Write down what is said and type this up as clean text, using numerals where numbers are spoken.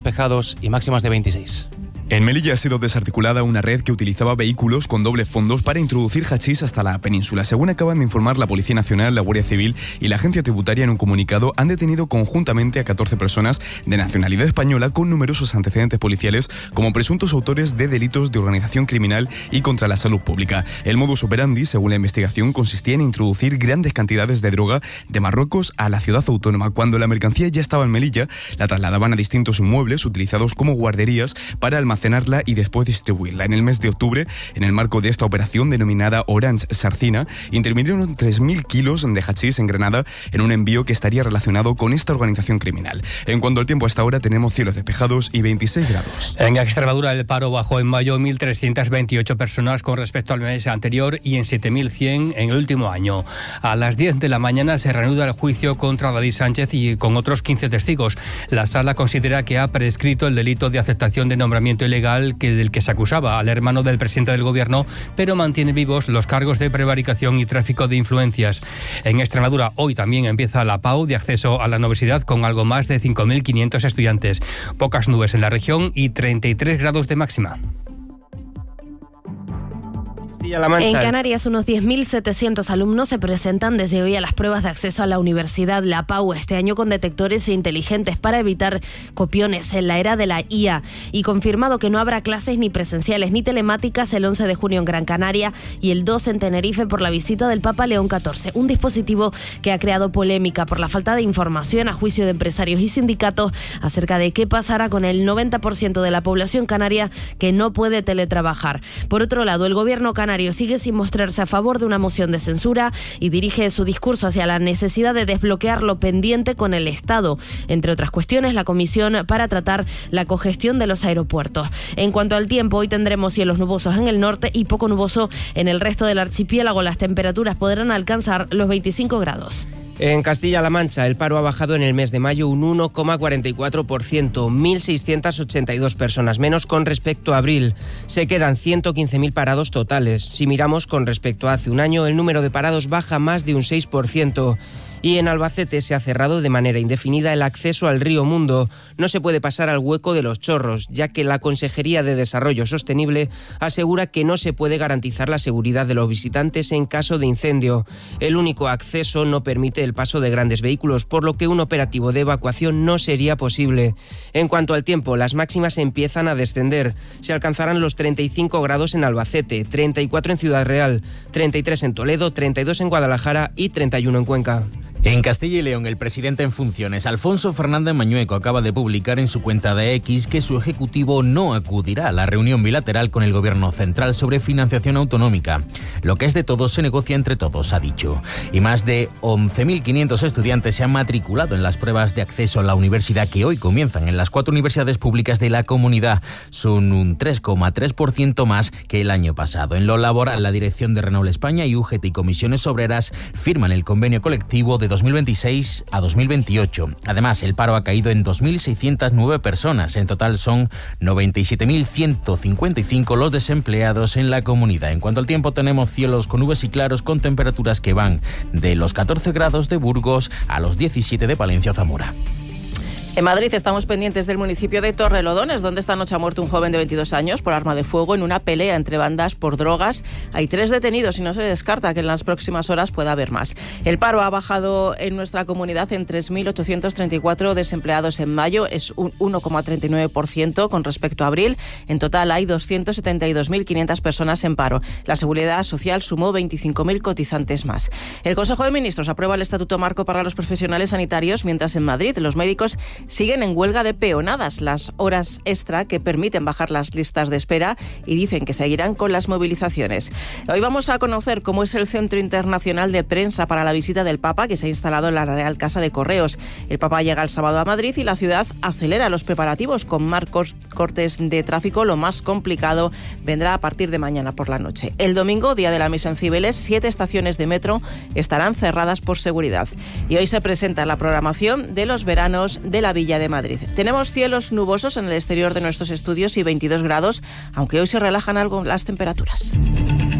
despejados y máximas de 26. En Melilla ha sido desarticulada una red que utilizaba vehículos con dobles fondos para introducir hachís hasta la península. Según acaban de informar la Policía Nacional, la Guardia Civil y la Agencia Tributaria en un comunicado, han detenido conjuntamente a 14 personas de nacionalidad española con numerosos antecedentes policiales como presuntos autores de delitos de organización criminal y contra la salud pública. El modus operandi, según la investigación, consistía en introducir grandes cantidades de droga de Marruecos a la ciudad autónoma. Cuando la mercancía ya estaba en Melilla, la trasladaban a distintos inmuebles utilizados como guarderías para almacenarla y después distribuirla. En el mes de octubre, en el marco de esta operación denominada Orange Sarcina, intervinieron 3.000 kilos de hachís en Granada en un envío que estaría relacionado con esta organización criminal. En cuanto al tiempo, hasta ahora tenemos cielos despejados y 26 grados. En Extremadura el paro bajó en mayo 1.328 personas con respecto al mes anterior y en 7.100 en el último año. A las 10 de la mañana se reanuda el juicio contra David Sánchez y con otros 15 testigos. La sala considera que ha prescrito el delito de aceptación de nombramiento ilegal del que se acusaba al hermano del presidente del gobierno, pero mantiene vivos los cargos de prevaricación y tráfico de influencias. En Extremadura hoy también empieza la PAU de acceso a la universidad con algo más de 5.500 estudiantes. Pocas nubes en la región y 33 grados de máxima. En Canarias, unos 10.700 alumnos se presentan desde hoy a las pruebas de acceso a la universidad, la PAU, este año con detectores inteligentes para evitar copiones en la era de la IA. Y confirmado que no habrá clases ni presenciales ni telemáticas el 11 de junio en Gran Canaria y el 2 en Tenerife por la visita del Papa León XIV. Un dispositivo que ha creado polémica por la falta de información a juicio de empresarios y sindicatos acerca de qué pasará con el 90% de la población canaria que no puede teletrabajar. Por otro lado, el gobierno canario sigue sin mostrarse a favor de una moción de censura y dirige su discurso hacia la necesidad de desbloquear lo pendiente con el Estado, entre otras cuestiones la comisión para tratar la congestión de los aeropuertos. En cuanto al tiempo, hoy tendremos cielos nubosos en el norte y poco nuboso en el resto del archipiélago. Las temperaturas podrán alcanzar los 25 grados. En Castilla-La Mancha, el paro ha bajado en el mes de mayo un 1,44%, 1.682 personas menos con respecto a abril. Se quedan 115.000 parados totales. Si miramos con respecto a hace un año, el número de parados baja más de un 6%. Y en Albacete se ha cerrado de manera indefinida el acceso al río Mundo. No se puede pasar al hueco de los Chorros, ya que la Consejería de Desarrollo Sostenible asegura que no se puede garantizar la seguridad de los visitantes en caso de incendio. El único acceso no permite el paso de grandes vehículos, por lo que un operativo de evacuación no sería posible. En cuanto al tiempo, las máximas empiezan a descender. Se alcanzarán los 35 grados en Albacete, 34 en Ciudad Real, 33 en Toledo, 32 en Guadalajara y 31 en Cuenca. En Castilla y León, el presidente en funciones, Alfonso Fernández Mañueco, acaba de publicar en su cuenta de X que su ejecutivo no acudirá a la reunión bilateral con el gobierno central sobre financiación autonómica. Lo que es de todos se negocia entre todos, ha dicho. Y más de 11.500 estudiantes se han matriculado en las pruebas de acceso a la universidad que hoy comienzan en las 4 universidades públicas de la comunidad. Son un 3,3% más que el año pasado. En lo laboral, la dirección de Renault España y UGT y Comisiones Obreras firman el convenio colectivo de 2026 a 2028. Además, el paro ha caído en 2.609 personas. En total son 97.155 los desempleados en la comunidad. En cuanto al tiempo, tenemos cielos con nubes y claros con temperaturas que van de los 14 grados de Burgos a los 17 de Palencia o Zamora. En Madrid estamos pendientes del municipio de Torrelodones, donde esta noche ha muerto un joven de 22 años por arma de fuego en una pelea entre bandas por drogas. Hay 3 detenidos y no se descarta que en las próximas horas pueda haber más. El paro ha bajado en nuestra comunidad en 3.834 desempleados en mayo, es un 1,39% con respecto a abril. En total hay 272.500 personas en paro. La Seguridad Social sumó 25.000 cotizantes más. El Consejo de Ministros aprueba el Estatuto Marco para los profesionales sanitarios, mientras en Madrid los médicos siguen en huelga de peonadas, las horas extra que permiten bajar las listas de espera, y dicen que seguirán con las movilizaciones. Hoy vamos a conocer cómo es el Centro Internacional de Prensa para la visita del Papa, que se ha instalado en la Real Casa de Correos. El Papa llega el sábado a Madrid y la ciudad acelera los preparativos con marcos cortes de tráfico. Lo más complicado vendrá a partir de mañana por la noche. El domingo, día de la misa en Cibeles, 7 estaciones de metro estarán cerradas por seguridad. Y hoy se presenta la programación de los veranos de la Villa de Madrid. Tenemos cielos nubosos en el exterior de nuestros estudios y 22 grados, aunque hoy se relajan algo las temperaturas.